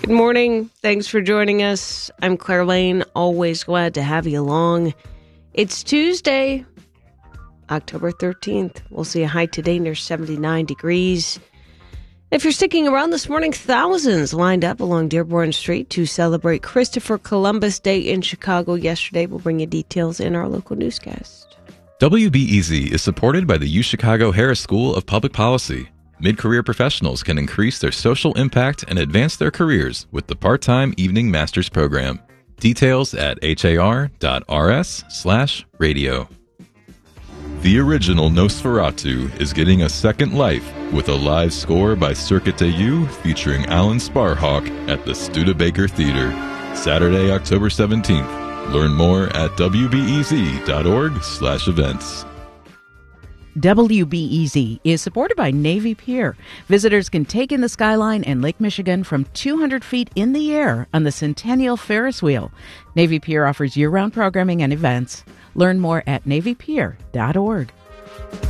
Good morning. Thanks for joining us. I'm Claire Lane. Always glad to have you along. It's Tuesday, October 13th. We'll see a high today near 79 degrees. If you're sticking around this morning, thousands lined up along Dearborn Street to celebrate Christopher Columbus Day in Chicago yesterday. We'll bring you details in our local newscast. WBEZ is supported by the UChicago Harris School of Public Policy. Mid-career professionals can increase their social impact and advance their careers with the part-time evening master's program. Details at har.rs/radio. The original Nosferatu is getting a second life with a live score by Circuit du featuring Alan Sparhawk at the Studebaker Theater, Saturday, October 17th. Learn more at wbez.org/events. WBEZ is supported by Navy Pier. Visitors can take in the skyline and Lake Michigan from 200 feet in the air on the Centennial Ferris Wheel. Navy Pier offers year-round programming and events. Learn more at navypier.org.